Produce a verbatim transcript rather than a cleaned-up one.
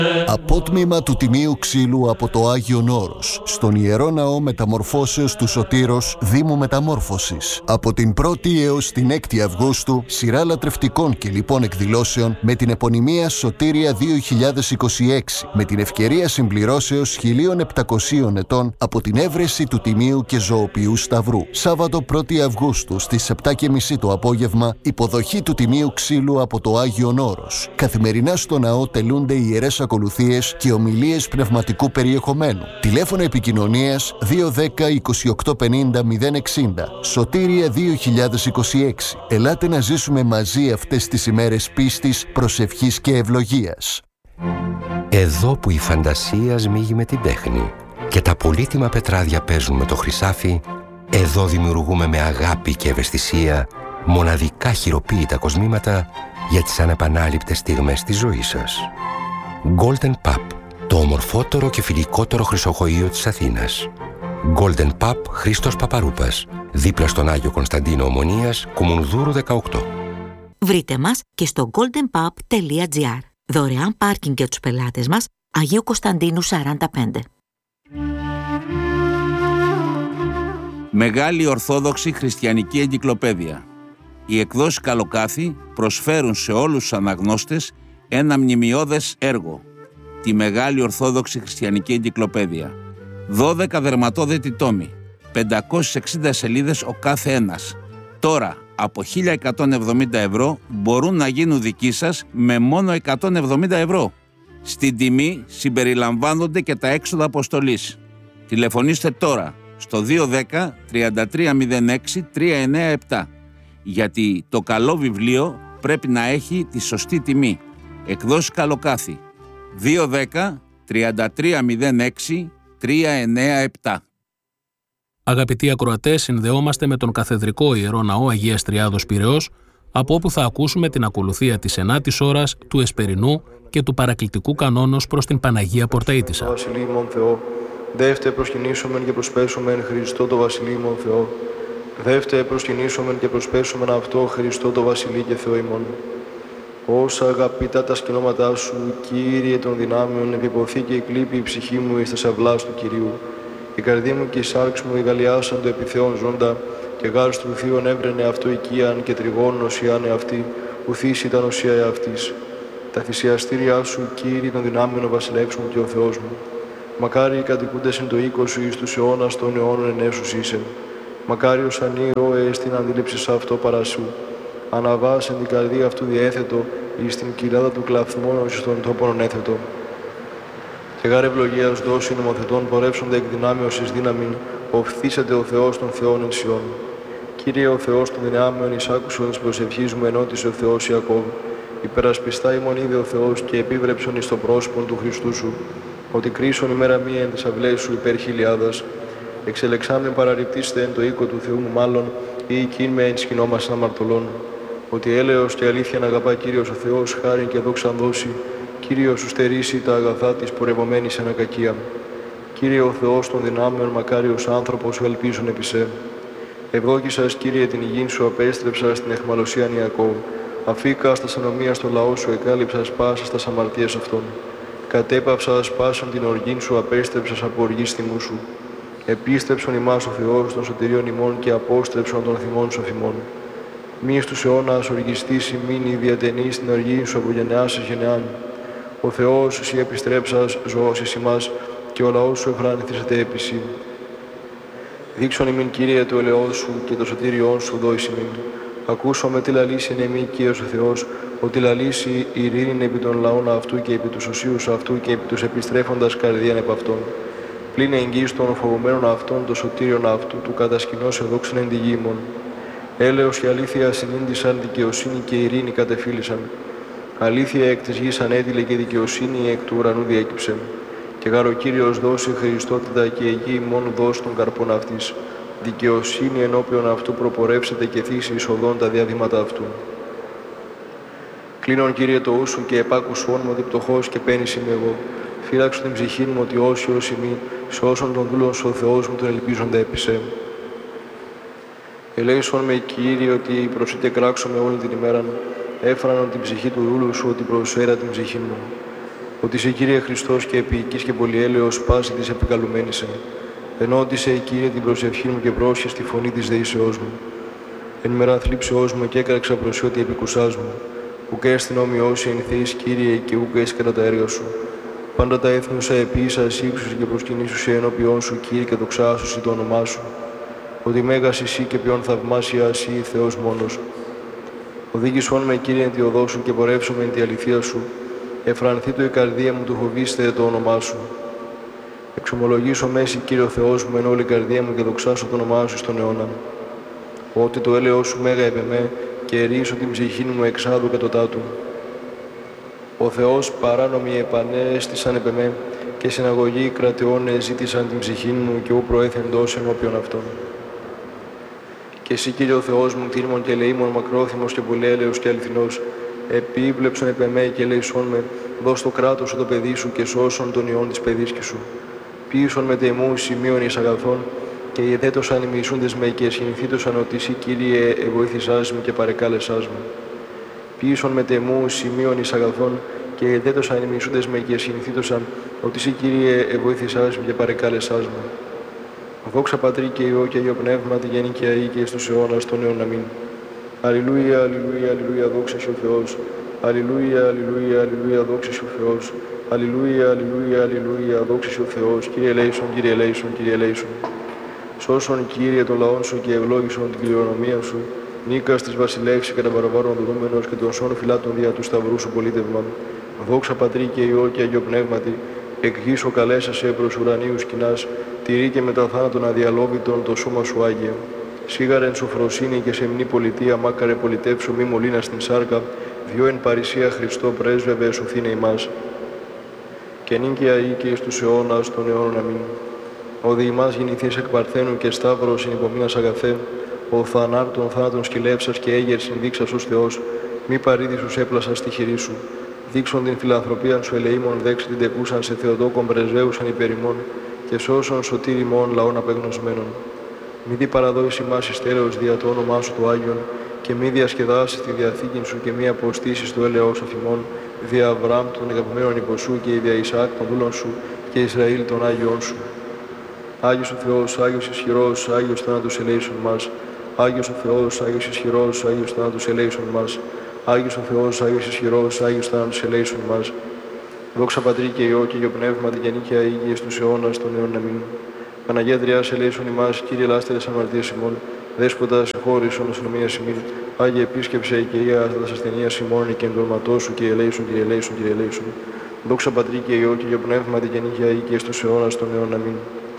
Απότμημα του Τιμίου Ξύλου από το Άγιον Όρος, στον Ιερό Ναό Μεταμορφώσεως του Σωτήρος, Δήμου Μεταμόρφωσης. Από την πρώτη έως την έκτη Αυγούστου, σειρά λατρευτικών και λοιπών εκδηλώσεων με την επωνυμία Σωτήρια δύο χιλιάδες είκοσι έξι, με την ευκαιρία συμπληρώσεως χίλια επτακόσιων ετών από την έβρεση του Τιμίου και Ζωοποιού Σταυρού. Σάββατο πρώτη Αυγούστου στις επτά και μισή το απόγευμα, υποδοχή του Τιμίου Ξύλου από το Άγιον Όρος. Καθημερινά στο ναό τελούνται οι ιερές ακολουθίες και ομιλίες πνευματικού περιεχομένου. Τηλέφωνο επικοινωνίας δύο δέκα είκοσι οκτώ πενήντα μηδέν εξήντα. Σωτήρια δύο χιλιάδες είκοσι έξι. Ελάτε να ζήσουμε μαζί αυτές τις ημέρες πίστης, προσευχής και ευλογίας. Εδώ που η φαντασία σμίγει με την τέχνη και τα πολύτιμα πετράδια παίζουν με το χρυσάφι, εδώ δημιουργούμε με αγάπη και ευαισθησία μοναδικά χειροποίητα κοσμήματα για τις ανεπανάληπτες στιγμές της ζωής σας. Golden Pub, το ομορφότερο και φιλικότερο χρυσοχοείο της Αθήνας. Golden Pub Χρήστος Παπαρούπας, δίπλα στον Άγιο Κωνσταντίνο Ομονίας, Κουμουνδούρου δεκαοκτώ. Βρείτε μας και στο golden pub τελεία gr. Δωρεάν πάρκινγκ για τους πελάτες μας, Αγίου Κωνσταντίνου σαράντα πέντε. Μεγάλη Ορθόδοξη Χριστιανική Εγκυκλοπαίδεια. Οι εκδόσεις Καλοκάθι προσφέρουν σε όλους τους αναγνώστες ένα μνημειώδες έργο, τη Μεγάλη Ορθόδοξη Χριστιανική Εγκυκλοπαίδεια. δώδεκα δερματόδετοι τόμοι, πεντακόσιες εξήντα σελίδες ο κάθε ένας. Τώρα, από χίλια εκατόν εβδομήντα ευρώ, μπορούν να γίνουν δικοί σας με μόνο εκατόν εβδομήντα ευρώ. Στην τιμή συμπεριλαμβάνονται και τα έξοδα αποστολής. Τηλεφωνήστε τώρα στο δύο δέκα τριάντα τρία μηδέν έξι τρία εννέα επτά, γιατί το καλό βιβλίο πρέπει να έχει τη σωστή τιμή. Εκδόσεις Καλοκάθι, δύο δέκα τριάντα τρία μηδέν έξι τρία εννέα επτά. Αγαπητοί ακροατές, συνδεόμαστε με τον Καθεδρικό Ιερό Ναό Αγίας Τριάδος Πειραιώς, από όπου θα ακούσουμε την ακολουθία της ενάτης ώρας, του Εσπερινού και του παρακλητικού κανόνος προς την Παναγία Πορταΐτισσα. Βασιλείμον Θεό, δεύτε προσκυνήσομεν και προσπέσομεν Χριστό το Βασιλείμον Θεό. Δεύτε προσκυνήσομεν και προσπέσομεν αυτό Χριστό το Βασιλεί και Θεό ημών. Όσα αγαπητά τα σκηνώματά σου, Κύριε των δυνάμεων, επιποθεί και εκλείπει η ψυχή μου εις τας αυλάς του Κυρίου. Η καρδί μου και η σάρξ μου εγαλιάσαν το επιθεών ζώντα, και γάρ του θείων έβρενε αυτό οικίαν και τριγών οσιάνε αυτή, ουθείς ήταν οσία εαυτής. Τα θυσιαστήριά σου, Κύριε των δυνάμεων, ο βασιλεύς μου και ο Θεός μου. Μακάρι οι κατοικούντες εν το οίκο σου εις τους αιώνας των αιώνων ενέσους είσαι. Μακάριος ανήρωε στην αντίληψη αυτό παρασού. Αναβάς εν την καρδία αυτού διέθετο, εις την κοιλάδα του κλαθμόνου εις των τόπων έθετο. Και γάρ ευλογίας δώσει νομοθετών πορεύσονται εκ δυνάμεως εις δύναμην, οφθήσεται ο Θεός των Θεών εν Σιών. Κύριε ο Θεός των δυνάμεων, εις άκουσον της προσευχής μου ενώτησε ο Θεός Ιακώβ. Υπερασπιστά ημών είδε ο Θεός και επίβρεψον εις το πρόσωπον του Χριστού σου, ότι κρίσον ημέρα μία εν τις αυλές σου υπέρ χιλιάδας. Εξελεξάμεν παραρρυπτήστε εν το οίκο του Θεού μου μάλλον, ή εκείν με εν σκηνόμασιν αμαρτωλών. Ότι έλεος και αλήθεια να αγαπά Κύριος ο Θεός, χάριν και δόξαν δώσει, Κύριος σου στερήσει τα αγαθά της πορευομένης εν ακακία. Κύριε ο Θεός των δυνάμεων, μακάριος άνθρωπος σου ελπίζουν επί σε. Ευλόγησας, Κύριε, την υγιήν σου απέστρεψα στην αιχμαλωσία Ιακώβ. Αφήκα στα ανομία στο λαό σου, εκάλυψας πάσα στα αμαρτίες αυτών. Κατέπαυσας πάσαν την οργήν σου, απέστρεψας από οργής θυμού σου. Επίστρεψον ημάς ο Θεός των σωτηρίων ημών και απόστρεψον των θυμών σου αφημών. Μη στους αιώνας οργιστής ημίν η διατενή στην οργή σου από γενεάς εις γενεάν. Ο Θεός εσύ επιστρέψας ζωός εις ημάς και ο λαός σου εφρανηθήσεται έπιση. Δείξον ημίν, Κύριε, το ελαιός σου και το σωτήριόν σου δώεις ημίν. Ακούσαμε τι λαλήσει εν εμή, Κύριος ο Θεός, ότι λαλήσει η ειρήνη επί των λαών αυτού και επί τους οσίους αυτού και επί τους επιστρέφοντας καρδίαν επ' αυτών. Πλην εγγύης των φοβουμένων αυτών, το σωτήριον αυτού, του κατασκηνώς εδόξεν εν τη γη ημών. Έλεος και αλήθεια συνήντησαν, δικαιοσύνη και ειρήνη κατεφύλησαν. Αλήθεια εκ της γης ανέτειλε και δικαιοσύνη εκ του ουρανού διέκυψε. Και γάρ ο Κύριος δώσει Χριστότητα και η γη ημών δώσει των καρπών αυτής. Δικαιοσύνη ενώπιον αυτού προπορεύσεται και θύσει εις οδόν τα διαδήματα αυτού. Κλείνον, Κύριε, το ου σου και επάκουσόν μου ότι πτωχός και πένης είμαι εγώ. Φύλαξον την ψυχή μου ότι όσιος ημί, σε όσον τον δούλον σου ο Θεός μου τον ελπίζονται έπεισε. Ελέησον με, Κύριε, ότι προσείτε κράξω με όλη την ημέραν. Έφρανον την ψυχή του δούλου σου ότι προσφέρα την ψυχή μου. Ότι σε Κύριε Χριστός και επίοικης και πολυέλεος πάση της επικαλουμένησε. Ενώτησε, Κύριε, την προσευχή μου και πρόσχες τη φωνή της δεήσεώς μου. Εν μερά θλίψεώς μου και έκραξα προσιώτη επικουσάς μου. Ουκ έστιν ομοιώσει εν θεής, Κύριε, και ουκ έσυ κατά τα έργα σου. Πάντα τα έθνουσα επίησα, σύξουσι και προσκυνήσουσι ενώπιόν σου, Κύριε, και δοξάσουσι το όνομά σου. Ότι μέγας εσύ και ποιον θαυμάσια εσύ, Θεός μόνος. Οδήγησόν με, Κύριε, εν τη οδό σου και πορεύσομαι εν τη αληθεία σου. Εφρανθεί το η καρδία μου, του φοβήστε το όνομά σου. Εξομολογήσω μέση, Κύριε ο Θεός μου, εν όλη η καρδία μου και δοξάσω το όνομά σου στον αιώνα. Ότι το έλεος σου μέγα επ' εμέ και ερήσω την ψυχή μου εξάδου κατωτάτου. Ο Θεός παράνομοι επανέστησαν επ' εμέ και συναγωγοί κρατεώνε ζήτησαν την ψυχή μου και ου προέθεντος ενώπιον αυτών. Και εσύ, Κύριε ο Θεός μου, κτήρμον και ελεήμον, μακρόθυμος και πολυέλεος και αληθινός, επίβλεψον επ' εμέ και ελεησόν με, δώσ' το κράτος σου το παιδί σου και σώσον τον ιόν της παιδίσκης σου. Ποίησον με τεμού σημείων εις αγαθών και ιεδέτωσαν ημισούντες με και συνηθίτωσαν ότι εσύ, Κύριε, εβοήθησάς με και παρεκάλεσάς με. Ποίησον με τεμού σημείων εις αγαθών και ιεδέτωσαν ημισούντες με και συνηθίτωσαν ότι εσύ, Κύριε, εβοήθησάς με και παρεκάλεσάς με. Δόξα Πατρί και Υιό και Υιό Πνεύματι γέννη και αεί και στους αιώνας των αιών. Αμήν. Αλληλούια, αλληλούια, αλληλούια, δόξα σου ο Θεός. Αλληλούια, αλληλούια, αλληλούια, δόξα σου ο Θεός. Αλληλούια, αλληλούια, αλληλούια, δόξα σου ο Θεός. Κύριε ελέησον, Κύριε ελέησον, Κύριε ελέησον. Σώσον, Κύριε, τον λαόν σου και ευλόγησον την κληρονομία σου. Νίκας της βασιλεύση και τα παραβάρων δεδομένος και των σών φυλάτων δια του σταυρού σου πολίτευμα. Δόξα Πατρί και Υιό και Αγιο Πνεύματι. Εκ γης ο καλέσασε προς ουρανίους κοινάς. Τηρεί και μετά θάνατον αδιαλόβητον το σώμα σου Άγιο. Σίγαρεν σοφροσύνη και σε μνή πολιτεία, μάκαρε πολιτεύσου μη μολύνα στην σάρκα, διό εν παρησία Χριστό πρέσβευε εσωθήνε ημάς. Και νίκαια ή και εις τους αιώνας των αιώνων. Αμήν. Ο δι' ημάς γεννηθείς εκ Παρθένου και Σταύρος εν υπομείνας αγαθέ, ο θανάρτων θάνατον σκυλεύσας και έγερ συνδείξας ως Θεός, μη παρήδησους έπλασας στη χειρή σου. Δείξον την φιλανθρωπία σου ελεήμων, δέξει την τεκούσαν σε Θεοτόκον πρεσβεύουσαν υπερημών, και σώσον σωτήριμων λαών απεγνωσμένων. Μη δι παραδόσει ημάς εις τέλεος δια το όνομά σου το Άγιον, και μη διασκεδάσεις τη διαθήκην σου και μη αποστήσεις το έλεος αφημών, δια Αβραάμ των αγαπημένων υποσού και δια Ισαάκ των δούλων σου και Ισραήλ των Άγιων σου. Άγιος ο Θεός, Άγιος ισχυρός, Άγιος θάνατος ελέησον μας. Άγιος ο Θεός, Άγιος ισχυρός, Άγιος θάνατος ελέησον μας. Άγιος ο Θεός, Άγιος ισχυρός, Άγιος θάνατος ελέησον μας. Δόξα Πατρί και Υιό και Υιό Πνεύματι και νίκαια ήγη στους αιώνας των αιώνων. Αμήν. Παναγία Τριάς ελέησον ημάς, Κύριε λάστερες αμαρτίας ημών, Δέσποτα συγχώρησον οσυνομίας ημίν, Άγιε επίσκεψε και Υιάς τας ασθενείας ημών και εντολματός σου και ελέησον, Κύριε ελέησον, Κύριε ελέησον. Δόξα Πατρί και Υιό και Υιό Πνεύματι και νίκαια ήγη στους αιώνας των αιώνων. Αμήν.